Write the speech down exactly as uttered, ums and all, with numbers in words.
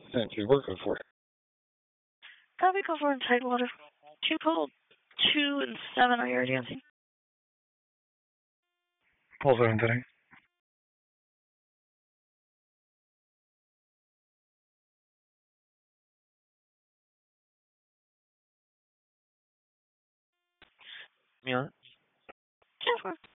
And she's working for it. Copy, call for Tidewater. Two cold. Two and seven, are you dancing? Pull seven today. Me on? Ten four.